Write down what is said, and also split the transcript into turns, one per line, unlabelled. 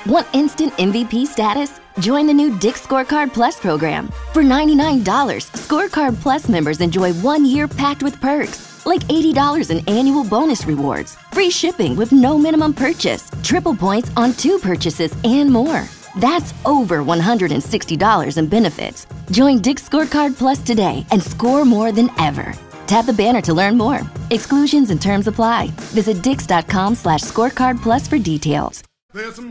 Want instant MVP status? Join the new Dick's Scorecard Plus program. For $99, Scorecard Plus members enjoy 1 year packed with perks, like $80 in annual bonus rewards, free shipping with no minimum purchase, triple points on 2 purchases, and more. That's over $160 in benefits. Join Dick's Scorecard Plus today and score more than ever. Tap the banner to learn more. Exclusions and terms apply. Visit dix.com/scorecardplus for details.
There's some